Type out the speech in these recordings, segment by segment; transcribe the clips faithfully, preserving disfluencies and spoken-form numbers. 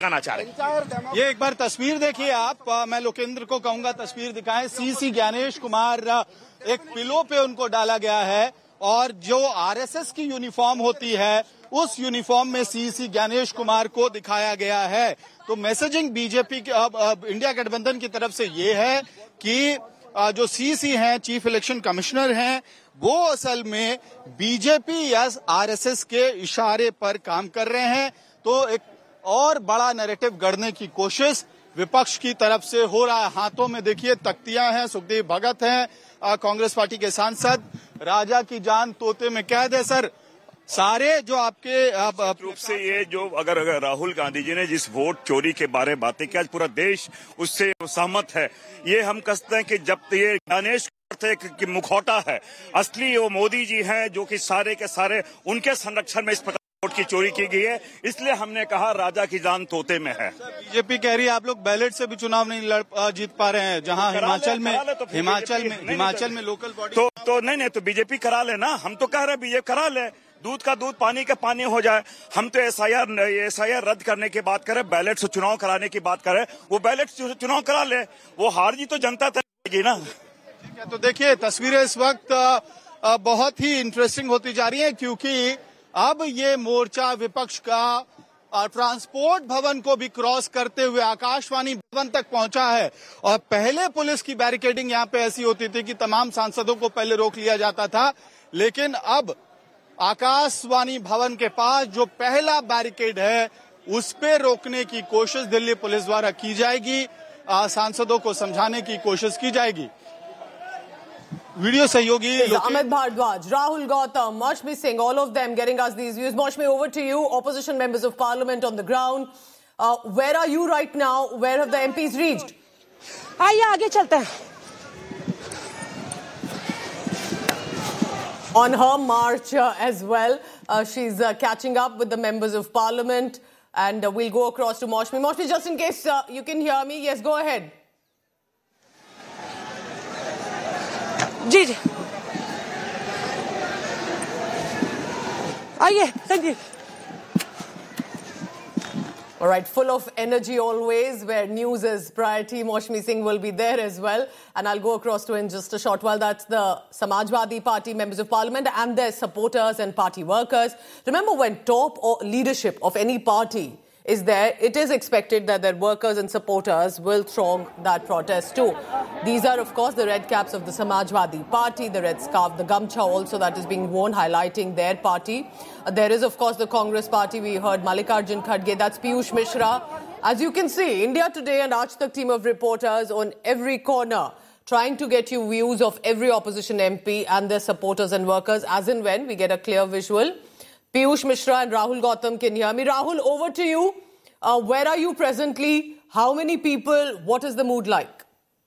चाह रहे। ये एक बार तस्वीर देखिए आप, आ, मैं लोकेंद्र को कहूंगा तस्वीर दिखाएं। सीसी ज्ञानेश कुमार, एक पिलो पे उनको डाला गया है और जो आरएसएस की यूनिफॉर्म होती है उस यूनिफॉर्म में सीसी ज्ञानेश कुमार को दिखाया गया है। तो मैसेजिंग बीजेपी के अब, अब इंडिया गठबंधन की तरफ से ये है कि आ, जो सीसी हैं, चीफ इलेक्शन कमिश्नर हैं, वो असल में बीजेपी या आरएसएस के इशारे पर काम कर रहे हैं। तो एक और बड़ा नैरेटिव गढ़ने की कोशिश विपक्ष की तरफ से हो रहा है। हाथों में देखिए तख्तियां हैं, सुखदेव भगत हैं, कांग्रेस पार्टी के सांसद, राजा की जान तोते में कैद है। सर, सारे जो आपके आप, आप, रूप से ये जो अगर, अगर राहुल गांधी जी ने जिस वोट चोरी के बारे में बातें की, आज पूरा देश उससे सहमत है। ये हम कहते हैं कि जब ये गणेश कि मुखौटा है, असली वो मोदी जी हैं जो कि सारे के सारे उनके संरक्षण में इस प्रकार वोट की चोरी की गई है। इसलिए हमने कहा राजा की जान तोते में है। बीजेपी कह रही है आप लोग बैलेट से भी चुनाव नहीं लड़ जीत पा रहे हैं, जहां हिमाचल में हिमाचल में हिमाचल में लोकल बॉडी तो तो नहीं नहीं तो बीजेपी करा ले ना। हम तो कह रहे हैं बीजेपी करा ले, दूध का दूध पानी का पानी हो जाए। हम तो S I R S I R रद्द करने की बात करें, बैलेट से चुनाव कराने की बात करें। वो बैलेट से चुनाव करा ले, वो हार जी तो जनता तय करेगी ना। ठीक है, तो देखिए तस्वीरें इस वक्त आ, बहुत ही इंटरेस्टिंग होती जा रही है, क्योंकि अब ये मोर्चा विपक्ष का ट्रांसपोर्ट भवन को भी क्रॉस करते हुए आकाशवाणी भवन तक पहुंचा है। और पहले पुलिस की बैरिकेडिंग यहाँ पे ऐसी होती थी कि तमाम सांसदों को पहले रोक लिया जाता था, लेकिन अब आकाशवाणी भवन के पास जो पहला बैरिकेड है उस पे रोकने की कोशिश दिल्ली पुलिस द्वारा की जाएगी, सांसदों को समझाने की कोशिश की जाएगी। वीडियो सहयोगी Amit Bhardwaj, Rahul Gautam, Maushmi Singh, all of them getting us these views. Maushmi, over to you. Opposition members of parliament on the ground. Uh, where are you right now? Where have the M Ps reached? आइए आगे चलते हैं। On her march uh, as well, uh, she's uh, catching up with the members of parliament, and uh, we'll go across to Maushmi. Maushmi, just in case uh, you can hear me, yes, go ahead. जी जी आइए Sanjeev. All right, full of energy always, where news is priority. Maushmi Singh will be there as well, and I'll go across to in just a short while. That's the Samajwadi Party members of parliament and their supporters and party workers. Remember, when top or leadership of any party is there, it is expected that their workers and supporters will throng that protest too. These are, of course, the red caps of the Samajwadi Party, the red scarf, the gamcha also that is being worn, highlighting their party. Uh, there is, of course, the Congress Party. We heard Mallikarjun Kharge, that's Piyush Mishra. As you can see, India Today and Aaj Tak team of reporters on every corner, trying to get you views of every opposition M P and their supporters and workers, as and when we get a clear visual. Piyush Mishra and Rahul Gautam can hear me. Rahul, over to you. Uh, where are you presently? How many people? What is the mood like?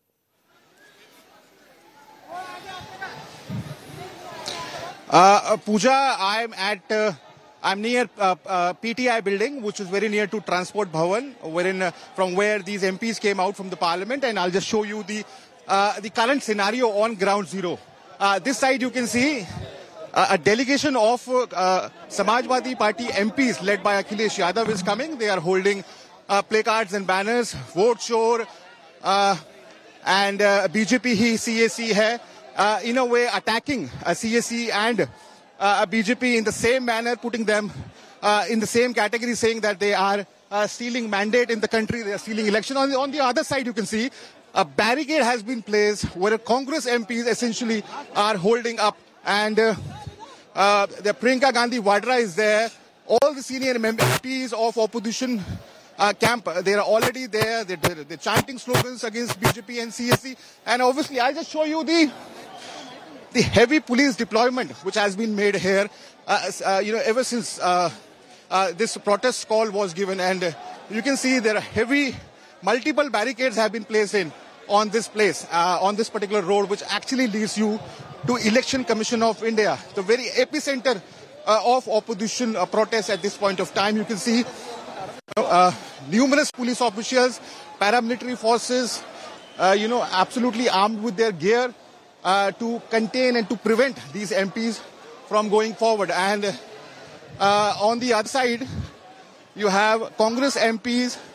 Uh, Pooja, I'm at, uh, I'm near uh, uh, P T I building, which is very near to Transport Bhavan, wherein, uh, from where these M Ps came out from the parliament, and I'll just show you the, uh, the current scenario on ground zero. Uh, this side you can see uh, a delegation of uh, Samajwadi Party M Ps led by Akhilesh Yadav is coming. They are holding uh, placards and banners, vote sure, uh, and uh, B J P hi C A C hai. Uh, in a way attacking uh, C A C and uh, B J P in the same manner, putting them uh, in the same category, saying that they are uh, stealing mandate in the country, they are stealing election. On the, on the other side, you can see a barricade has been placed where Congress M Ps essentially are holding up, and uh, uh, the Priyanka Gandhi Vadra is there. All the senior M Ps of opposition Uh, camp, they are already there. They're, they're, they're chanting slogans against B J P and C A C. And obviously, I'll just show you the the heavy police deployment which has been made here. Uh, uh, you know, ever since uh, uh, this protest call was given, and uh, you can see there are heavy, multiple barricades have been placed in on this place, uh, on this particular road, which actually leads you to Election Commission of India, the very epicenter uh, of opposition uh, protests at this point of time. You can see Uh, numerous police officials, paramilitary forces, uh, you know, absolutely armed with their gear uh, to contain and to prevent these M Ps from going forward. And uh, on the other side, you have Congress M Ps